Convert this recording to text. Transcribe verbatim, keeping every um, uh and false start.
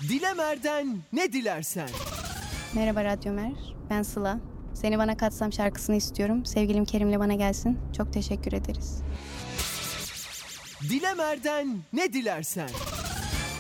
Dilemer'den ne dilersen. Merhaba Radyo Mer, ben Sıla. Seni Bana Katsam şarkısını istiyorum. Sevgilim Kerim'le bana gelsin. Çok teşekkür ederiz. Dilemer'den ne dilersen.